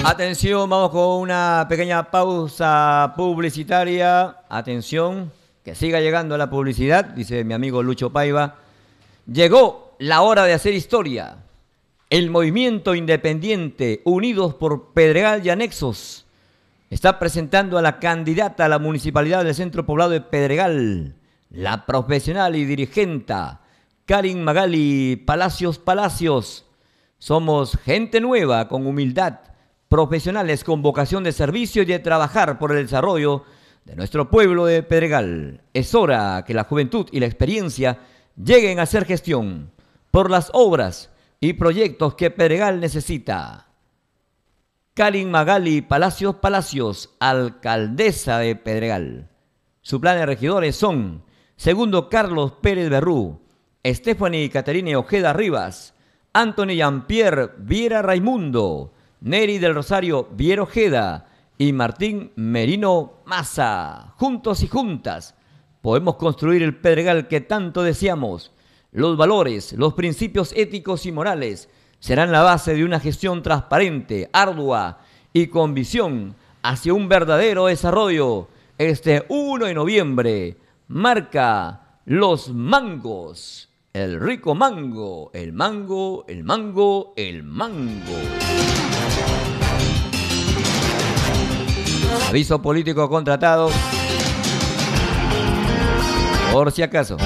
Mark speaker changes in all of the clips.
Speaker 1: Atención, vamos con una pequeña pausa publicitaria. Atención, que siga llegando la publicidad, dice mi amigo Lucho Paiva. Llegó la hora de hacer historia. El movimiento independiente Unidos por Pedregal y Anexos está presentando a la candidata a la municipalidad del centro poblado de Pedregal, la profesional y dirigenta Karin Magali Palacios. Somos gente nueva con humildad, profesionales con vocación de servicio y de trabajar por el desarrollo de nuestro pueblo de Pedregal. Es hora que la juventud y la experiencia lleguen a hacer gestión por las obras y proyectos que Pedregal necesita. Karin Magali Palacios, alcaldesa de Pedregal. Su plan de regidores son Segundo Carlos Pérez Berrú, Stephanie Caterine Ojeda Rivas, Anthony Jean-Pierre Viera Raimundo, Neri del Rosario Viera Ojeda y Martín Merino Maza. Juntos y juntas podemos construir el Pedregal que tanto deseamos. Los valores, los principios éticos y morales serán la base de una gestión transparente, ardua y con visión hacia un verdadero desarrollo. Este 1 de noviembre marca Los Mangos, el rico mango, el mango. Aviso político contratado, por si acaso.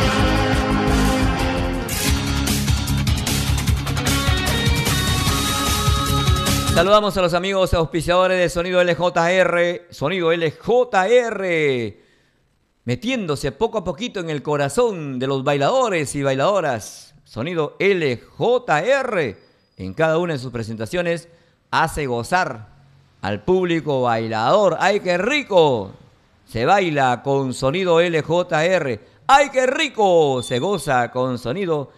Speaker 1: Saludamos a los amigos auspiciadores de Sonido LJR. Sonido LJR, metiéndose poco a poquito en el corazón de los bailadores y bailadoras. Sonido LJR, en cada una de sus presentaciones, hace gozar al público bailador. ¡Ay, qué rico! Se baila con Sonido LJR. ¡Ay, qué rico! Se goza con Sonido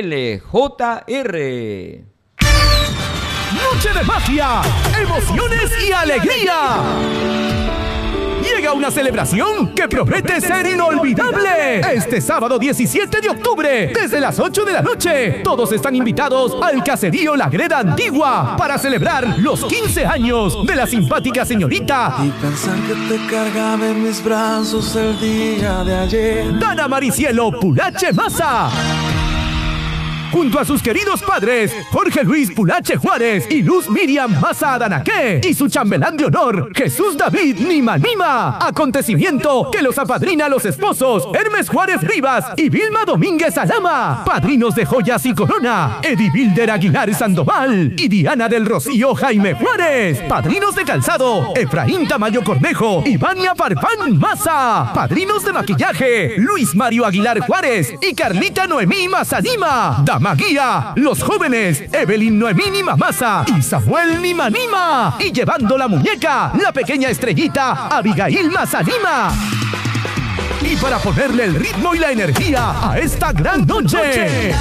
Speaker 1: LJR.
Speaker 2: Noche de magia, emociones y alegría. Llega una celebración que promete ser inolvidable. Este sábado 17 de octubre, desde las 8 de la noche, todos están invitados al caserío La Greda Antigua para celebrar los 15 años de la simpática señorita
Speaker 3: Y pensar que te cargaba en mis brazos el día de ayer.
Speaker 2: Dana Maricielo Pulache Maza, junto a sus queridos padres, Jorge Luis Pulache Juárez y Luz Miriam Maza Adanaque, y su chambelán de honor, Jesús David Nima. Acontecimiento que los apadrina a los esposos Hermes Juárez Rivas y Vilma Domínguez Alama. Padrinos de joyas y corona, Edibilder Aguilar Sandoval y Diana del Rocío Jaime Juárez. Padrinos de calzado, Efraín Tamayo Cornejo y Vania Farfán Maza. Padrinos de maquillaje, Luis Mario Aguilar Juárez y Carlita Noemí Mazanima. Maguía, los jóvenes, Evelyn Noemí Nima Maza y Samuel Nima. Y llevando la muñeca, la pequeña estrellita, Abigail Mazanima. Y para ponerle el ritmo y la energía a esta gran noche,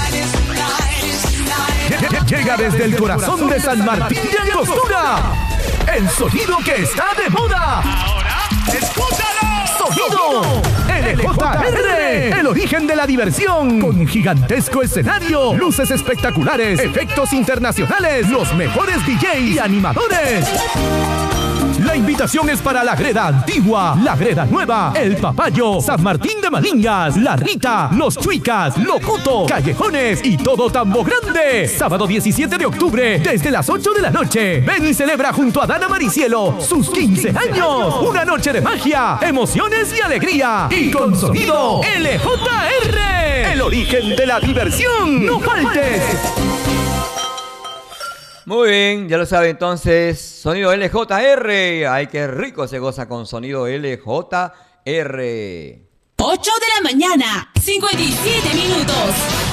Speaker 2: llega desde el corazón de San Martín de Angostura el sonido que está de moda.
Speaker 4: Ahora, escúchalo.
Speaker 2: Sonido LJR, el origen de la diversión, con gigantesco escenario, luces espectaculares, efectos internacionales, los mejores DJ y animadores. La invitación es para La Greda Antigua, La Greda Nueva, El Papayo, San Martín de Malingas, La Rita, Los Chuicas, Locuto, Callejones y todo Tambo Grande. Sábado 17 de octubre, desde las 8 de la noche. Ven y celebra junto a Dana Maricielo sus 15 años. Una noche de magia, emociones y alegría. Y con Sonido LJR, el origen de la diversión. ¡No faltes!
Speaker 1: Muy bien, ya lo sabe entonces, Sonido LJR. Ay, qué rico se goza con Sonido LJR.
Speaker 5: 8 de la mañana, 57 minutos.